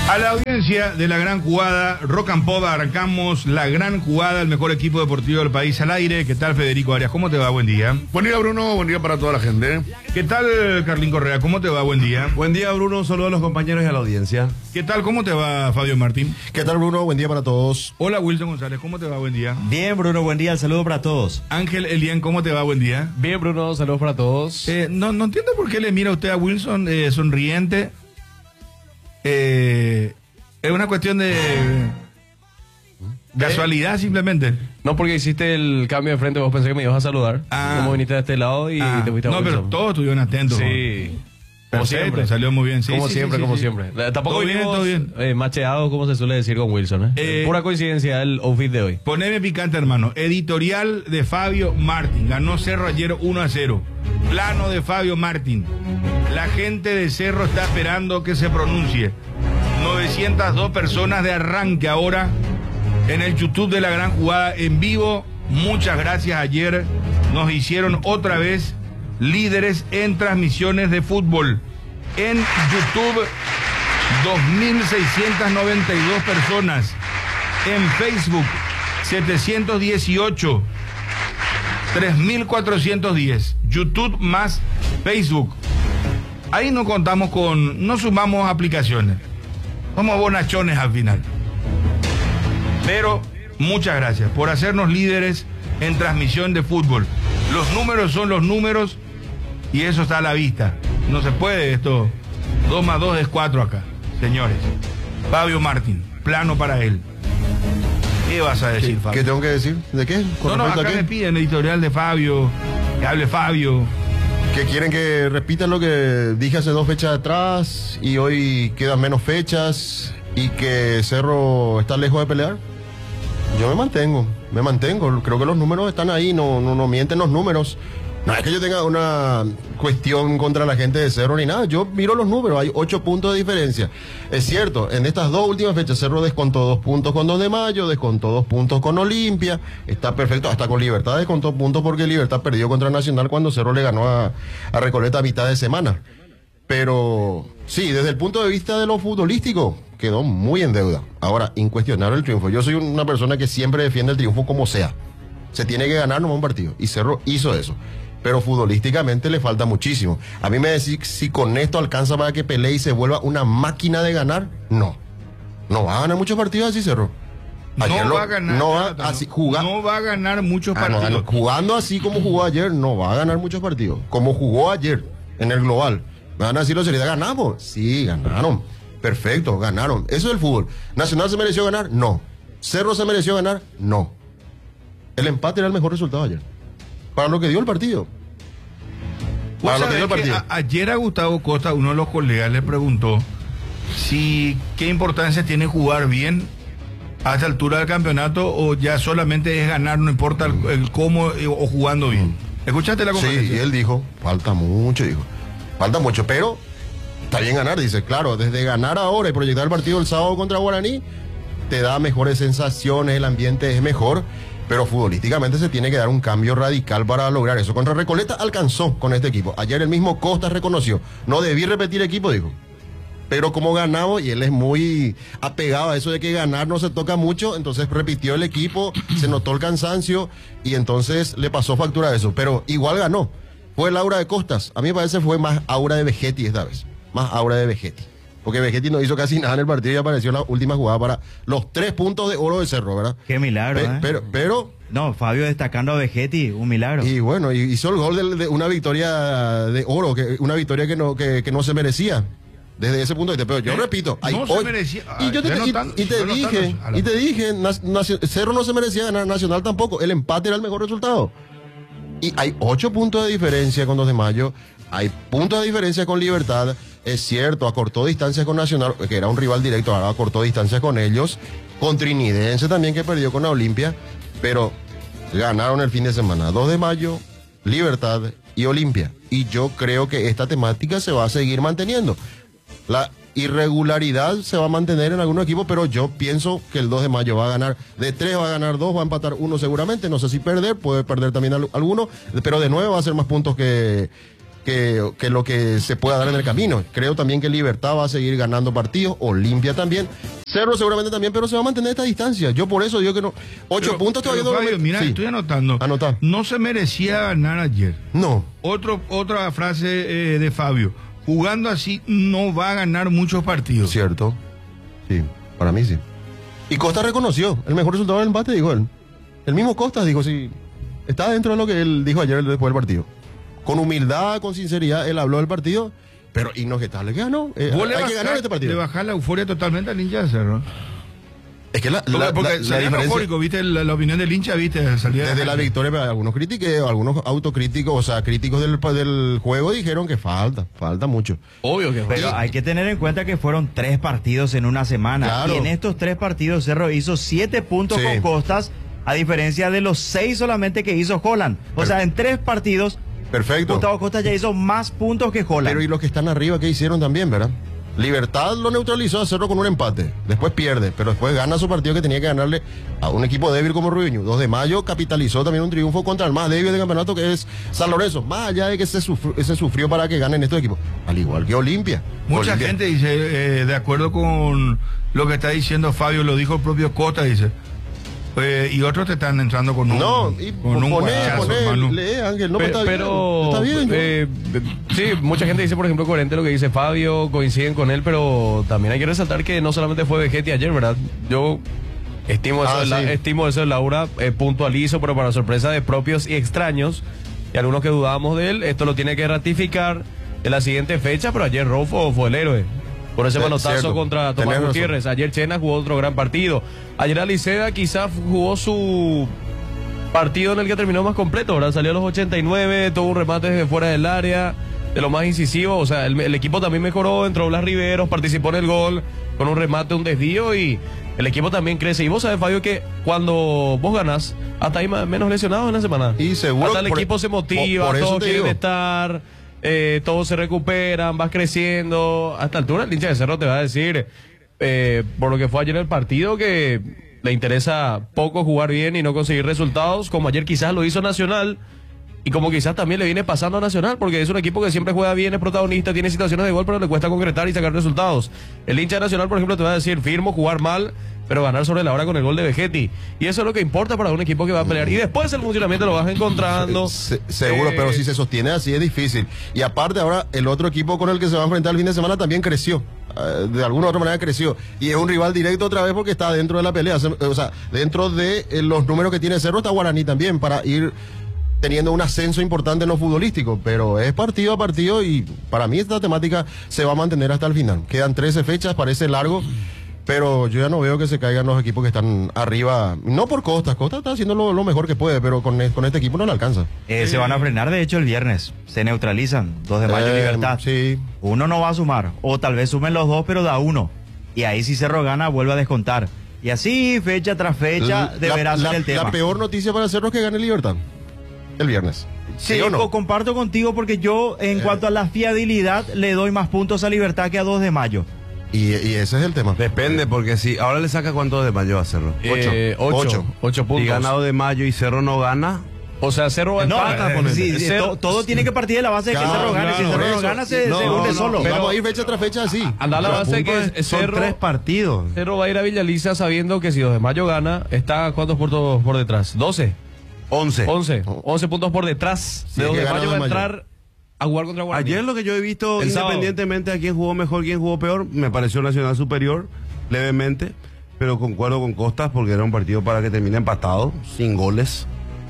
A la audiencia de la gran jugada Rock and Pop arrancamos la gran jugada, el mejor equipo deportivo del país al aire. ¿Qué tal, Federico Arias? ¿Cómo te va? Buen día. Buen día, Bruno. Buen día para toda la gente. ¿Qué tal, Carlín Correa? ¿Cómo te va? Buen día. Buen día, Bruno. Saludos a los compañeros y a la audiencia. ¿Qué tal? ¿Cómo te va, Fabio Martín? ¿Qué tal, Bruno? Buen día para todos. Hola, Wilson González. ¿Cómo te va? Buen día. Bien, Bruno. Buen día. El saludo para todos. Ángel Elian, ¿cómo te va? Buen día. Bien, Bruno. Saludos para todos. No entiendo por qué le mira usted a Wilson sonriente. Es una cuestión de casualidad simplemente. No, porque hiciste el cambio de frente, vos pensé que me ibas a saludar. Como viniste de este lado y te fuiste a No, pero todos estuvieron atentos. Sí. Como siempre. Salió muy bien. Sí, como sí, siempre, sí, como sí. siempre. Tampoco todo bien. macheados, como se suele decir con Wilson. Pura coincidencia el outfit de hoy. Poneme picante, hermano. Editorial de Fabio Martín. Ganó Cerro ayer 1-0. Plano de Fabio Martín. La gente de Cerro está esperando que se pronuncie. 902 personas de arranque ahora en el YouTube de la gran jugada en vivo. Muchas gracias. Ayer nos hicieron otra vez líderes en transmisiones de fútbol. En YouTube, 2.692 personas. En Facebook, 718. 3.410. YouTube más Facebook. Ahí no contamos con... No sumamos aplicaciones. Somos bonachones al final. Pero muchas gracias por hacernos líderes en transmisión de fútbol. Los números son los números y eso está a la vista. No se puede esto. 2 más 2 es 4 acá, señores. Fabio Martín, plano para él. ¿Qué vas a decir, Fabio? ¿Qué tengo que decir? ¿De qué? No, acá me piden editorial de Fabio, que hable Fabio. ¿Que quieren que repita lo que dije hace 2 fechas atrás y hoy quedan menos fechas y que Cerro está lejos de pelear? Yo me mantengo. Creo que los números están ahí, no mienten los números. No es que yo tenga una cuestión contra la gente de Cerro ni nada. Yo miro los números, hay 8 puntos de diferencia. Es cierto, en estas 2 últimas fechas Cerro descontó 2 puntos con 2 de mayo, descontó 2 puntos con Olimpia. Está perfecto, hasta con Libertad descontó puntos porque Libertad perdió contra Nacional cuando Cerro le ganó a Recoleta a mitad de semana. Pero sí, desde el punto de vista de lo futbolístico, quedó muy en deuda. Ahora, incuestionable el triunfo. Yo soy una persona que siempre defiende el triunfo como sea. Se tiene que ganar nomás un partido. Y Cerro hizo eso. Pero futbolísticamente le falta muchísimo. A mí me decís si con esto alcanza para que pelee y se vuelva una máquina de ganar. No va a ganar muchos partidos así, Cerro. Ayer no va a ganar. No va a ganar muchos partidos. No, jugando así como jugó ayer, no va a ganar muchos partidos. Como jugó ayer en el global. Me van a decir los seriedad, ¿ganamos? Sí, ganaron. Perfecto, ganaron. Eso es el fútbol. ¿Nacional se mereció ganar? No. ¿Cerro se mereció ganar? No. El empate era el mejor resultado ayer. Para lo que dio el partido. Ayer a Gustavo Costa, uno de los colegas, le preguntó qué importancia tiene jugar bien a esta altura del campeonato o ya solamente es ganar, no importa el cómo o jugando bien. ¿Escuchaste la conversación? Sí, y él dijo, falta mucho, pero está bien ganar, dice, claro, desde ganar ahora y proyectar el partido el sábado contra Guaraní, te da mejores sensaciones, el ambiente es mejor. Pero futbolísticamente se tiene que dar un cambio radical para lograr eso. Contra Recoleta alcanzó con este equipo. Ayer el mismo Costa reconoció. No debí repetir equipo, dijo. Pero como ganamos, y él es muy apegado a eso de que ganar no se toca mucho, entonces repitió el equipo, se notó el cansancio y entonces le pasó factura a eso. Pero igual ganó. Fue el aura de Costas. A mí me parece fue más aura de Vegetti esta vez. Más aura de Vegetti. Porque Vegetti no hizo casi nada en el partido y apareció en la última jugada para los 3 puntos de oro de Cerro, ¿verdad? Qué milagro, pero... No, Fabio destacando a Vegetti, un milagro. Y bueno, hizo el gol de una victoria de oro, una victoria que no se merecía. Desde ese punto de vista. Pero yo repito, se merecía. Y te dije, Cerro no se merecía ganar, Nacional tampoco. El empate era el mejor resultado. Y hay 8 puntos de diferencia con 2 de mayo. Hay puntos de diferencia con Libertad. Es cierto, acortó distancias con Nacional, que era un rival directo, ahora acortó distancias con ellos. Con Trinidense también, que perdió con la Olimpia. Pero ganaron el fin de semana. 2 de mayo, Libertad y Olimpia. Y yo creo que esta temática se va a seguir manteniendo. La irregularidad se va a mantener en algunos equipos, pero yo pienso que el 2 de mayo va a ganar. De 3 va a ganar 2, va a empatar 1 seguramente. No sé si puede perder también alguno. Pero de 9 va a ser más puntos que que lo que se pueda dar en el camino. Creo también que Libertad va a seguir ganando partidos, Olimpia también, Cerro seguramente también, pero se va a mantener esta distancia. Yo por eso digo que no. 8 puntos todavía no. Fabio, mira, sí. estoy anotando. Anota. No se merecía ganar ayer. No. Otra frase de Fabio. Jugando así no va a ganar muchos partidos. Cierto. Sí, para mí sí. Y Costa reconoció el mejor resultado del empate, dijo él. El mismo Costa dijo, sí, está dentro de lo que él dijo ayer después del partido. Con humildad, con sinceridad, él habló del partido, pero Inogetable que ganó. Hay que ganar este partido. Le bajar la euforia totalmente al hincha de Cerro. Es que porque salía eufórico, viste la opinión del hincha, viste, salía desde la victoria, pero algunos critiqueos, algunos autocríticos, o sea, críticos del juego dijeron que falta mucho. Obvio que Pero hay que tener en cuenta que fueron 3 partidos en una semana. Claro. Y en estos 3 partidos Cerro hizo 7 puntos Sí. con Costas, a diferencia de los 6 solamente que hizo Holland. O sea, en 3 partidos, Perfecto. Gustavo Costa ya hizo más puntos que Holland. Pero y los que están arriba, ¿qué hicieron también, verdad? Libertad lo neutralizó a Cerro con un empate. Después pierde, pero después gana su partido que tenía que ganarle a un equipo débil como Ruiño. 2 de mayo capitalizó también un triunfo contra el más débil del campeonato, que es San Lorenzo. Más allá de que se sufrió para que ganen estos equipos. Al igual que Olimpia. Mucha Olimpia. gente dice, de acuerdo con lo que está diciendo Fabio, lo dijo el propio Costa, dice. Y otros te están entrando con un No, y guachazo, Manu. lee, Ángel, no, pero está bien. sí, mucha gente dice, por ejemplo, coherente lo que dice Fabio, coinciden con él, pero también hay que resaltar que no solamente fue Vegetti ayer, ¿verdad? Yo estimo eso de Laura, puntualizo, pero para sorpresa de propios y extraños, y algunos que dudábamos de él, esto lo tiene que ratificar en la siguiente fecha, pero ayer Rolfo fue el héroe. Por ese manotazo cierto. contra Tomás Tenés Gutiérrez. razón. Ayer Chena jugó otro gran partido. Ayer Aliceda quizás jugó su partido en el que terminó más completo, ¿verdad? Salió a los 89, tuvo un remate desde fuera del área, de lo más incisivo. O sea, el equipo también mejoró, entró Blas Riveros, participó en el gol, con un remate, un desvío, y el equipo también crece. Y vos sabés, Fabio, que cuando vos ganás, hasta hay menos lesionados en la semana. Y seguro hasta el por- equipo se motiva, por eso todos te quieren digo. estar, todos se recuperan, vas creciendo. A esta altura el hincha de Cerro te va a decir, por lo que fue ayer el partido, que le interesa poco jugar bien y no conseguir resultados, como ayer quizás lo hizo Nacional, y como quizás también le viene pasando a Nacional, porque es un equipo que siempre juega bien, es protagonista, tiene situaciones de gol, pero le cuesta concretar y sacar resultados. El hincha de Nacional, por ejemplo, te va a decir, firmo, jugar mal, pero ganar sobre la hora con el gol de Vegetti. Y eso es lo que importa para un equipo que va a pelear. Y después el funcionamiento lo vas encontrando. Seguro, pero si se sostiene así es difícil. Y aparte ahora el otro equipo con el que se va a enfrentar el fin de semana también creció. De alguna u otra manera creció. Y es un rival directo otra vez porque está dentro de la pelea. O sea, dentro de los números que tiene Cerro está Guaraní también para ir teniendo un ascenso importante en lo futbolístico. Pero es partido a partido y para mí esta temática se va a mantener hasta el final. Quedan 13 fechas, parece largo. Pero yo ya no veo que se caigan los equipos que están arriba. No por Costa está haciendo lo mejor que puede, pero con este equipo no le alcanza. Se van a frenar, de hecho, el viernes. Se neutralizan. 2 de mayo, Libertad. Sí. Uno no va a sumar. O tal vez sumen los 2, pero da 1. Y ahí si Cerro gana, vuelve a descontar. Y así, fecha tras fecha, deberá ser el tema. La peor noticia para Cerro es que gane Libertad. El viernes. Sí, o no? comparto contigo porque yo, en cuanto a la fiabilidad, le doy más puntos a Libertad que a 2 de mayo. Y ese es el tema. Depende, porque si ahora le saca cuánto de mayo a Cerro. 8 puntos. Si ganado de mayo y Cerro no gana, O sea, Cerro empata con sí, todo tiene que partir de la base de que Claro, Cerro gane. Si claro, Cerro no eso. gana, se hunde solo. pero- Vamos a ir fecha tras fecha así. Anda la base que son Cerro, 3 partidos. Cerro va a ir a Villaliza sabiendo que si 2 de mayo gana, está ¿cuántos puntos por detrás? 12. 11. 11 puntos por detrás. Sí, De 2 que de gana mayo va a 2 de mayo. entrar a jugar contra Guaraní. Ayer lo que yo he visto, El sábado. independientemente a quién jugó mejor, quién jugó peor, me pareció Nacional superior, levemente, pero concuerdo con Costas porque era un partido para que termine empatado, sin goles.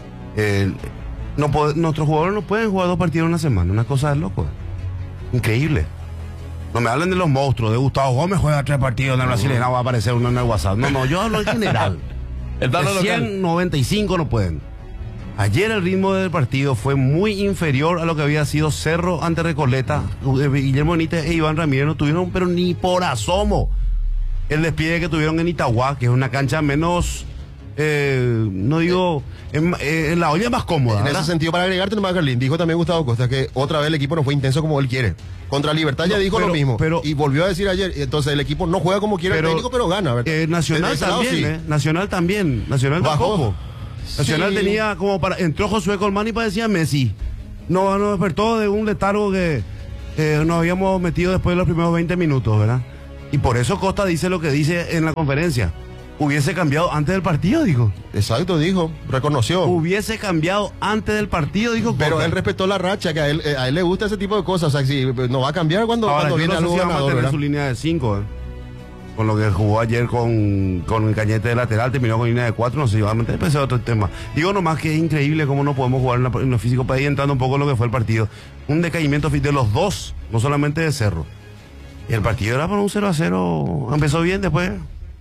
Nuestros jugadores no pueden jugar 2 partidos en una semana, una cosa de loco. Increíble. No me hablen de los monstruos, de Gustavo Gómez juega 3 partidos en el Brasileño, va a aparecer uno en el WhatsApp. No, yo hablo en general. El plano De local. 195 no pueden. Ayer el ritmo del partido fue muy inferior a lo que había sido Cerro ante Recoleta. Guillermo Benítez e Iván Ramírez no tuvieron, pero ni por asomo, el despliegue que tuvieron en Itagua, que es una cancha menos, no digo, en la olla más cómoda. En ¿verdad? ese sentido, para agregarte nomás, Carlín, dijo también Gustavo Costa que otra vez el equipo no fue intenso como él quiere. Contra Libertad ya No, dijo pero- lo mismo. pero- y volvió a decir ayer, entonces el equipo no juega como quiere el técnico, pero gana. ¿verdad? Nacional Desde ese lado, también, sí. Nacional también. Nacional Bajó. tampoco. Nacional Sí. tenía como para. Entró Josué Colmán y parecía Messi. No, nos despertó de un letargo que nos habíamos metido después de los primeros 20 minutos, ¿verdad? Y por eso Costa dice lo que dice en la conferencia. Hubiese cambiado antes del partido, dijo. Exacto, dijo, reconoció. Hubiese cambiado antes del partido, dijo Costa. Pero él respetó la racha, que a él le gusta ese tipo de cosas. O sea, si no va a cambiar cuando viene algo va a ganador, mantener ¿verdad? su línea de 5, con lo que jugó ayer con el Cañete de lateral, terminó con línea de 4, no sé, va a mantener, ese es otro tema. Digo nomás que es increíble cómo no podemos jugar en lo físico, para ir entrando un poco en lo que fue el partido. Un decaimiento de los dos, no solamente de Cerro. Y el partido era para un 0-0, empezó bien después.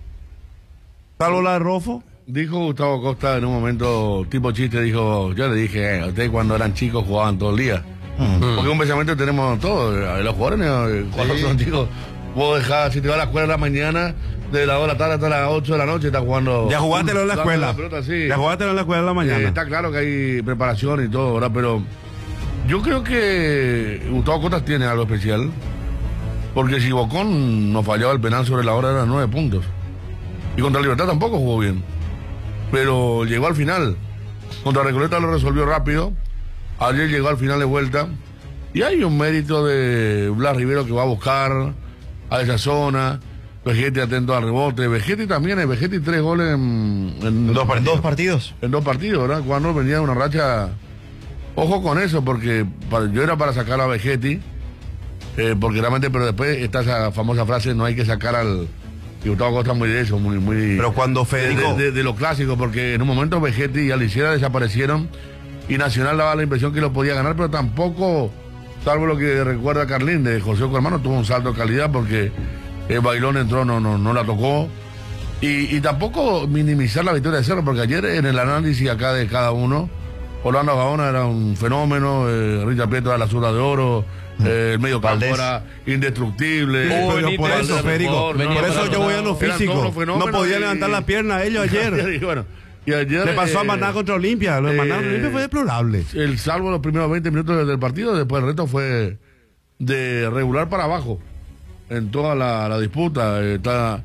Salvo la de Rofo. Dijo Gustavo Costa en un momento, tipo chiste, dijo, yo le dije, ustedes cuando eran chicos jugaban todo el día. Porque un pensamiento tenemos todos, los jugadores cuando son chicos, vos dejás, si te vas a la escuela en la mañana, de las 2 de la tarde hasta las 8 de la noche estás jugando. Ya jugátelo en la escuela. La pelota, sí. Ya jugátelo en la escuela en la mañana. Está claro que hay preparación y todo, ¿verdad? Pero yo creo que Gustavo Costa tiene algo especial. Porque si Bocón no fallaba el penal sobre la hora eran 9 puntos. Y contra Libertad tampoco jugó bien. Pero llegó al final. Contra Recoleta lo resolvió rápido. Ayer llegó al final de vuelta. Y hay un mérito de Blas Rivero que va a buscar a esa zona. Vegetti atento al rebote. Vegetti también, Vegetti 3 goles en Dos partidos. En 2 partidos, ¿verdad? Cuando venía de una racha. Ojo con eso, porque yo era para sacar a Vegetti. Porque realmente, pero después está esa famosa frase, no hay que sacar al... Y Gustavo Costa muy de eso, muy... Pero cuando Federico... De lo clásico, porque en un momento Vegetti y Aliciera desaparecieron y Nacional daba la impresión que lo podía ganar, pero tampoco, salvo lo que recuerda Carlín, de José Oco Hermano, tuvo un salto de calidad porque el Bailón entró, no la tocó. Y tampoco minimizar la victoria de Cerro, porque ayer en el análisis acá de cada uno, Orlando Gaona era un fenómeno, Richard Prieto era la zurda de oro, el medio campo era indestructible. Pero por eso, Federico, por eso yo voy a lo físico. No podía levantar la pierna ellos ayer. Y ayer le pasó a Maná contra Olimpia. Lo de Maná contra Olimpia fue deplorable. El salvo los primeros 20 minutos del partido, después el resto fue de regular para abajo. En toda la disputa está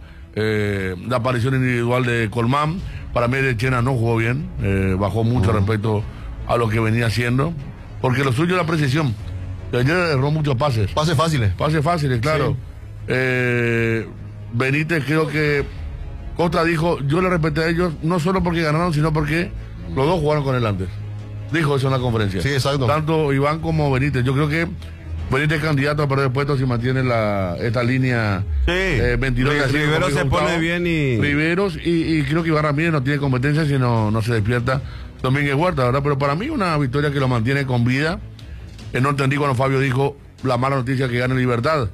la aparición individual de Colmán. Para mí de Chena no jugó bien, bajó mucho respecto a lo que venía haciendo, porque lo suyo es la precisión. Ayer erró muchos pases. Pases fáciles. Pases fáciles, claro. Sí. Benítez, creo que Costa dijo, yo le respeté a ellos, no solo porque ganaron, sino porque los dos jugaron con él antes. Dijo eso en la conferencia. Sí, exacto. Tanto Iván como Benítez. Yo creo que Benítez es candidato a perder puestos si mantiene esta línea 22. Rivero se pone bien y... Riveros y creo que Iván Ramírez no tiene competencia si no se despierta Domínguez Huerta, ¿verdad? Pero para mí una victoria que lo mantiene con vida. No entendí cuando Fabio dijo la mala noticia que gane Libertad.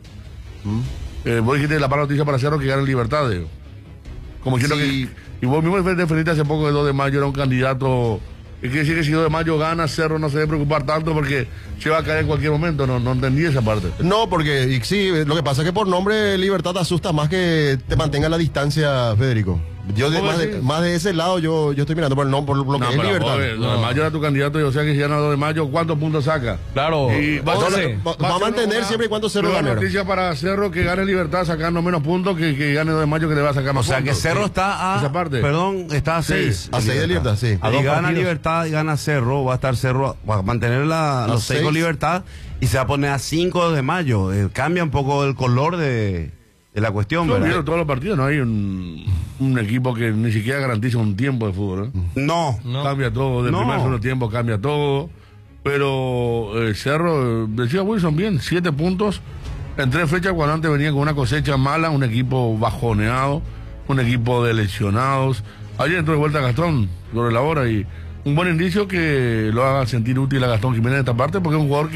Vos dijiste la mala noticia para Cerro que gane Libertad. Como diciendo que... Y vos mismo defendiste hace poco que 2 de mayo era un candidato... Y quiere decir que si 2 de mayo gana, Cerro no se debe preocupar tanto porque se va a caer en cualquier momento. No entendí esa parte. No, porque sí, lo que pasa es que por nombre Libertad asusta más que te mantenga la distancia, Federico. Yo más de ese lado yo estoy mirando por lo que es Libertad. 2 de mayo era tu candidato y o sea que si gana 2 de mayo, ¿cuántos puntos saca? Claro. Y va a mantener siempre y cuando Cerro gane. Noticia para Cerro que gane Libertad sacando menos puntos que gane 2 de mayo que le va a sacar más puntos. O sea que Cerro está a... Esa parte. Perdón, está a 6. A 6 de Libertad, sí. Y gana Libertad y gana Cerro, va a estar Cerro, va a mantener los 6 con Libertad y se va a poner a 5 de mayo. Cambia un poco el color de la cuestión, Yo ¿verdad? vieron todos los partidos, no hay un equipo que ni siquiera garantiza un tiempo de fútbol, ¿eh? No. Cambia todo, del primer segundo tiempo cambia todo. Pero Cerro, decía Wilson bien, 7 puntos en 3 fechas cuando antes venía con una cosecha mala, un equipo bajoneado, un equipo de lesionados. Ayer entró de vuelta Gastón sobre la hora y un buen indicio que lo haga sentir útil a Gastón Jiménez en esta parte, porque es un jugador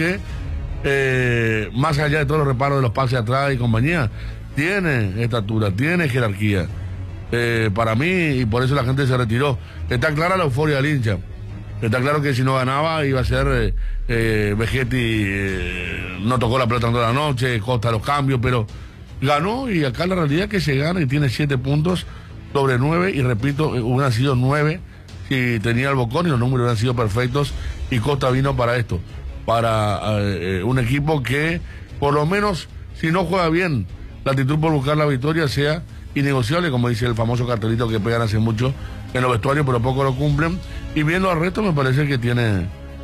que, más allá de todos los reparos de los pases atrás y compañía, tiene estatura, tiene jerarquía. Para mí, y por eso la gente se retiró. Está clara la euforia del hincha. Está claro que si no ganaba iba a ser Vegetti, no tocó la pelota en toda la noche, Costa los cambios, pero ganó y acá la realidad es que se gana y tiene 7 puntos sobre 9 y repito, hubieran sido 9 si tenía el Bocón y los números hubieran sido perfectos y Costa vino para esto, para un equipo que por lo menos si no juega bien, la actitud por buscar la victoria sea innegociable, como dice el famoso cartelito que pegan hace mucho en los vestuarios, pero poco lo cumplen. Y viendo al resto me parece que tiene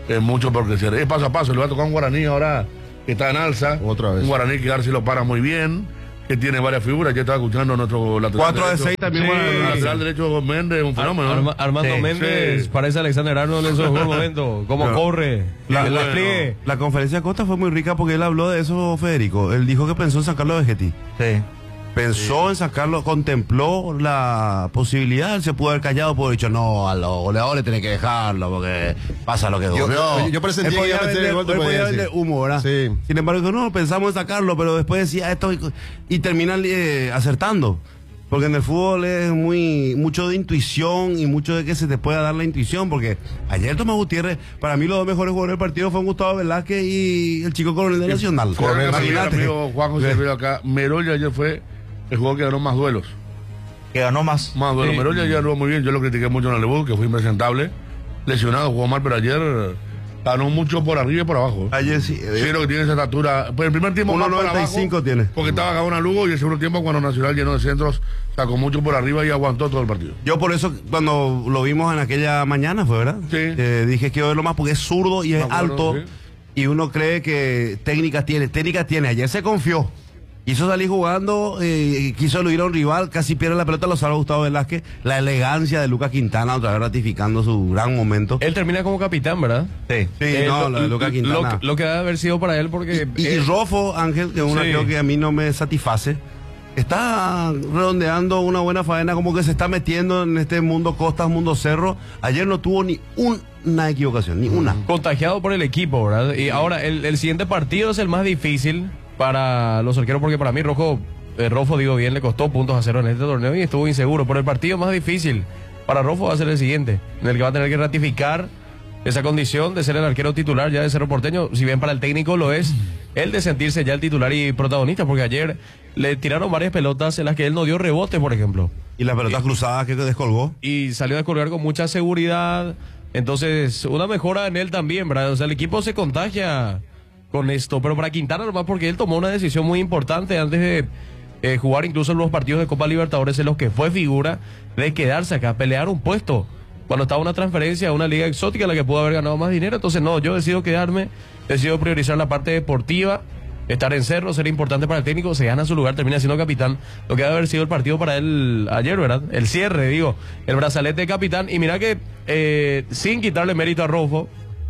mucho por crecer. Es paso a paso, le va a tocar un Guaraní ahora que está en alza. Otra vez. Un Guaraní que García lo para muy bien, que tiene varias figuras. Ya estaba escuchando a nuestro lateral 4 de derecho. 6 también. Sí. El lateral derecho Méndez, un fenómeno. Armando Sí. Méndez Sí. parece Alexander Arnold en su mejor momento. Cómo Pero- corre, la bueno. despliegue. La conferencia de Costa fue muy rica porque él habló de eso, Federico. Él dijo que pensó en sacarlo de Getty. Sí. Pensó en sacarlo, contempló la posibilidad. Él se pudo haber callado, pudo haber dicho, no, a los goleadores tenés que dejarlo porque pasa lo que ocurrió. yo presentí Él que iba a podía meter el vender- gol, te él podía podía decir. vender humo, ¿verdad? Sí. Sin embargo, dijo, no, pensamos en sacarlo, pero después decía esto y terminan acertando. Porque en el fútbol es mucho de intuición y mucho de que se te pueda dar la intuición. Porque ayer Tomás Gutiérrez, para mí los dos mejores jugadores del partido fueron Gustavo Velázquez y el chico Coronel de Nacional. Coronel, Imagínate. amigo Juanjo Silverio acá. Merolla ayer fue el jugador que ganó más duelos. Que ganó más. Más duelos. Sí. Merolla ayer jugó muy bien. Yo lo critiqué mucho en el debut, que fue impresentable. Lesionado, jugó mal, pero ayer ganó mucho por arriba y por abajo. Ayer sí. Sí, lo que tiene esa estatura. Pues el primer tiempo más para 1.95 abajo, tiene. porque estaba Gabona Lugo, y el segundo tiempo cuando Nacional llenó de centros, sacó mucho por arriba y aguantó todo el partido. Yo por eso, cuando lo vimos en aquella mañana, fue, ¿verdad? Sí. Dije que verlo más porque es zurdo y es Me acuerdo, alto. sí. Y uno cree que técnicas tiene. Ayer se confió. Quiso salir jugando, quiso eludir a un rival, casi pierde la pelota, lo salva Gustavo Velázquez. La elegancia de Lucas Quintana, otra vez ratificando su gran momento. Él termina como capitán, ¿verdad? Sí. Sí, no, lo de Lucas Quintana. Lo que debe haber sido para él porque... Y Rofo, Ángel, que es un Sí. arquero que a mí no me satisface, está redondeando una buena faena, como que se está metiendo en este mundo costas, mundo cerro. Ayer no tuvo ni una equivocación, ni una. contagiado por el equipo, ¿verdad? Y ahora el siguiente partido es el más difícil para los arqueros porque para mí Rofo, digo bien, le costó puntos a cero en este torneo y estuvo inseguro. Pero el partido más difícil para Rofo va a ser el siguiente, en el que va a tener que ratificar esa condición de ser el arquero titular ya de Cerro Porteño, si bien para el técnico lo es el de sentirse ya el titular y protagonista, porque ayer le tiraron varias pelotas en las que él no dio rebote, por ejemplo. Y las pelotas cruzadas que descolgó. Y salió a descolgar con mucha seguridad. Entonces, una mejora en él también, ¿verdad? O sea, el equipo se contagia con esto. Pero para Quintana nomás porque él tomó una decisión muy importante antes de jugar incluso en los partidos de Copa Libertadores en los que fue figura, de quedarse acá, pelear un puesto. Cuando estaba una transferencia a una liga exótica en la que pudo haber ganado más dinero. Entonces, no, yo decido quedarme, decido priorizar la parte deportiva. Estar en Cerro, ser importante para el técnico, se gana su lugar, termina siendo capitán. Lo que debe haber sido el partido para él ayer, ¿verdad? El cierre, digo, el brazalete de capitán. Y mira que sin quitarle mérito a Rofo,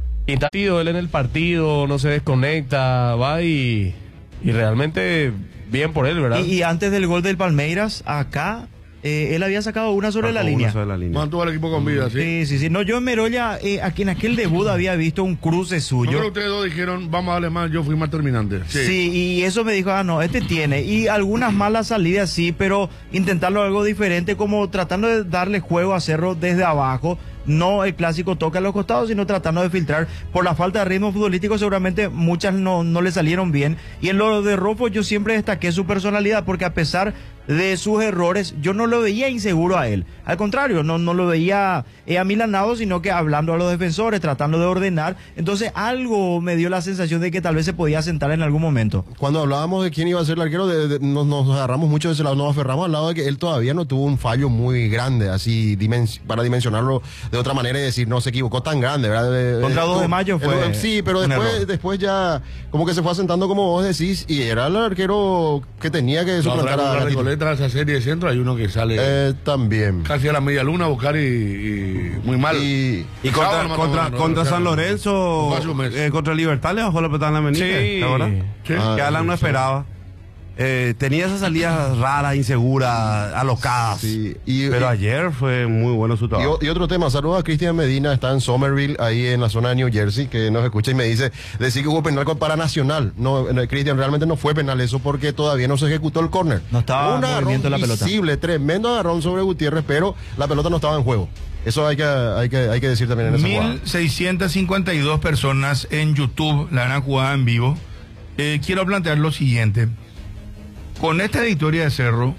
él en el partido, no se desconecta, va y realmente bien por él, ¿verdad? Y antes del gol del Palmeiras, acá, él había sacado una sobre la línea. Mantuvo al equipo con vida, ¿sí? Sí. No, yo en Merolla, aquí en aquel debut había visto un cruce Yo suyo. creo que ustedes dos dijeron, vamos a darle más, yo fui más terminante. Sí, y eso me dijo, no, este tiene. Y algunas malas salidas sí, pero intentarlo algo diferente, como tratando de darle juego a Cerro desde abajo. No el clásico toca a los costados, sino tratando de filtrar. Por la falta de ritmo futbolístico, seguramente muchas no le salieron bien. Y en lo de Rofo, yo siempre destaqué su personalidad, porque a pesar de sus errores, yo no lo veía inseguro a él. Al contrario, no lo veía amilanado, sino que hablando a los defensores, tratando de ordenar. Entonces, algo me dio la sensación de que tal vez se podía sentar en algún momento. Cuando hablábamos de quién iba a ser el arquero, nos agarramos mucho de ese lado, nos aferramos al lado de que él todavía no tuvo un fallo muy grande, así para dimensionarlo de otra manera y decir, no se equivocó tan grande, ¿verdad? Contra 2 de mayo fue sí, pero un error. después ya como que se fue asentando como vos decís y era el arquero que tenía que suplantar a la Gatito. Recoleta, esa serie de centro, hay uno que sale También. casi a la media luna a buscar y muy mal. Y Y contra San Lorenzo, Fue hace un mes. contra Libertad le bajó la pelota en la menita, Sí. ¿te acuerdas? Sí. Que Alan no sí. esperaba. Tenía esas salidas raras, inseguras, alocadas. Sí, Pero ayer fue muy bueno su trabajo. Y otro tema, saludos a Cristian Medina, está en Somerville, ahí en la zona de New Jersey, que nos escucha y me dice, decir que hubo penal para Nacional. No, Cristian, realmente no fue penal eso porque todavía no se ejecutó el córner. No estaba un en agarrón movimiento la pelota. visible, tremendo agarrón sobre Gutiérrez, pero la pelota no estaba en juego. Eso hay que decir también en esa jugada. 1.652 personas en YouTube la han jugado en vivo. Quiero plantear lo siguiente. Con esta victoria de Cerro,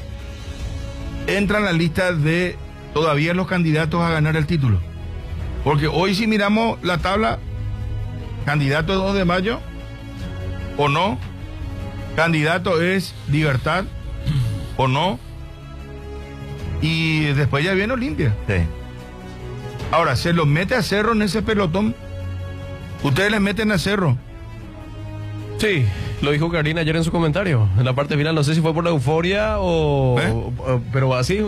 entra en la lista de todavía los candidatos a ganar el título. Porque hoy si miramos la tabla, candidato es 2 de mayo, o no, candidato es Libertad, o no, y después ya viene Olimpia. Sí. Ahora, se lo mete a Cerro en ese pelotón Ustedes le meten a Cerro. Sí, lo dijo Karina ayer en su comentario. En la parte final, no sé si fue por la euforia o pero así